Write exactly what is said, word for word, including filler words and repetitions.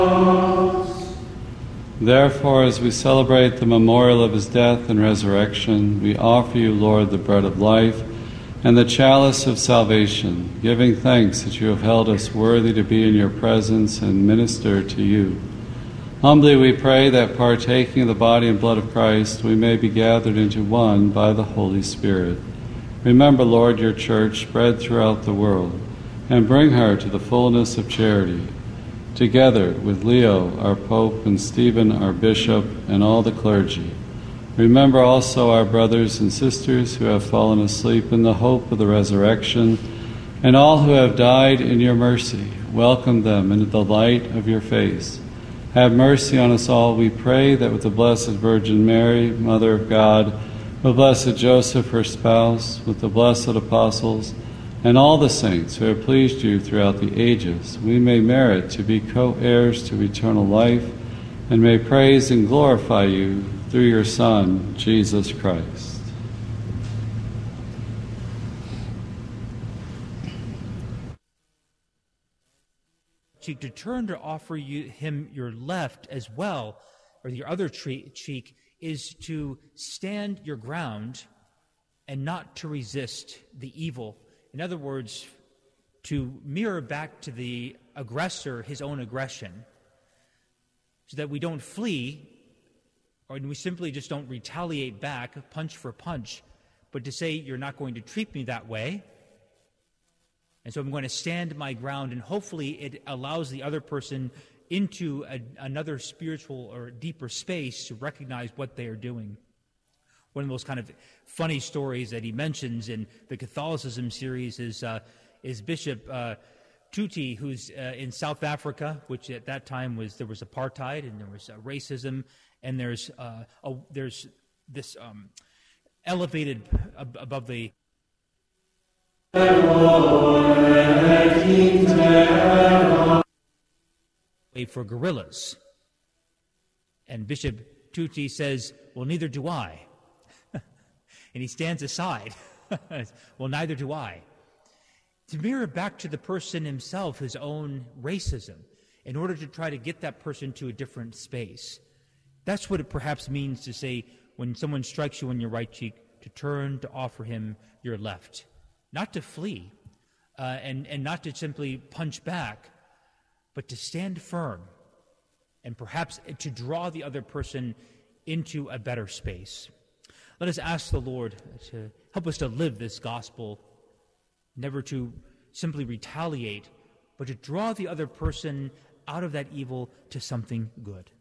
Therefore, as we celebrate the memorial of his death and resurrection, we offer you, Lord, the bread of life and the chalice of salvation, giving thanks that you have held us worthy to be in your presence and minister to you. Humbly we pray that, partaking of the body and blood of Christ, we may be gathered into one by the Holy Spirit. Remember, Lord, your church spread throughout the world, and bring her to the fullness of charity, together with Leo, our Pope, and Stephen, our Bishop, and all the clergy. Remember also our brothers and sisters who have fallen asleep in the hope of the resurrection, and all who have died in your mercy. Welcome them into the light of your face. Have mercy on us all, we pray, that with the Blessed Virgin Mary, Mother of God, with blessed Joseph, her spouse, with the blessed apostles, and all the saints who have pleased you throughout the ages, we may merit to be co-heirs to eternal life, and may praise and glorify you through your Son, Jesus Christ. Cheek to turn to offer you, him your left as well, or your other tre- cheek, is to stand your ground and not to resist the evil. In other words, to mirror back to the aggressor his own aggression, so that we don't flee, or we simply just don't retaliate back, punch for punch, but to say, you're not going to treat me that way, and so I'm going to stand my ground, and hopefully it allows the other person into a, another spiritual or deeper space to recognize what they are doing. One of the most kind of funny stories that he mentions in the Catholicism series is uh, is Bishop uh, Tuti, who's uh, in South Africa, which at that time was there was apartheid and there was uh, racism, and there's uh, a, there's this um, elevated ab- above the way for guerrillas, and Bishop Tuti says, "Well, neither do I." And he stands aside. Well, neither do I. To mirror back to the person himself his own racism in order to try to get that person to a different space. That's what it perhaps means to say, when someone strikes you on your right cheek, to turn to offer him your left. Not to flee, uh, and, and not to simply punch back, but to stand firm and perhaps to draw the other person into a better space. Let us ask the Lord to help us to live this gospel, never to simply retaliate, but to draw the other person out of that evil to something good.